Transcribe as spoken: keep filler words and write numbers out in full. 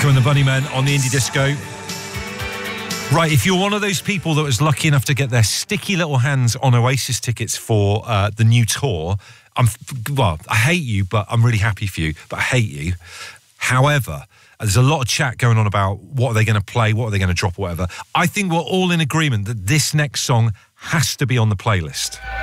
Echo and the Bunnymen on the Indie Disco. Right, if you're one of those people that was lucky enough to get their sticky little hands on Oasis tickets for uh, the new tour, I'm well, I hate you, but I'm really happy for you, but I hate you. However, there's a lot of chat going on about what are they going to play, what are they going to drop, or whatever. I think we're all in agreement that this next song has to be on the playlist.